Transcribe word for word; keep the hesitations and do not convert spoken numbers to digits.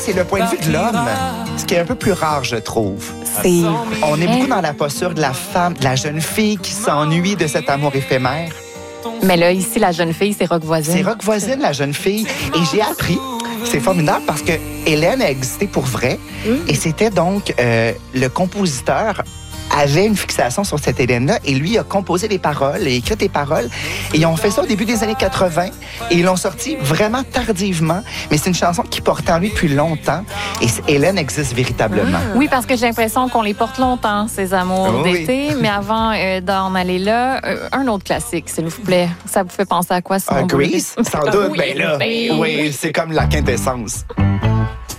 C'est le point de vue de l'homme, ce qui est un peu plus rare, je trouve. C'est On est vrai. beaucoup dans la posture de la femme, de la jeune fille qui s'ennuie de cet amour éphémère. Mais là, ici, la jeune fille, c'est Rock Voisine. C'est Rock Voisine, la jeune fille. Et j'ai appris, c'est formidable parce que Hélène a existé pour vrai. Et c'était donc euh, le compositeur avait une fixation sur cette Hélène-là et lui a composé les paroles et écrit les paroles. Et ils ont fait ça au début des années quatre-vingt et ils l'ont sorti vraiment tardivement. Mais c'est une chanson qui portait en lui depuis longtemps et Hélène existe véritablement. Oui, parce que j'ai l'impression qu'on les porte longtemps, ces amours Oui. d'été. Mais avant euh, d'en aller là, euh, un autre classique, s'il vous plaît. Ça vous fait penser à quoi, Simon Un Boulay? Grease, sans doute. Oui, ben là, ben oui, c'est comme la quintessence.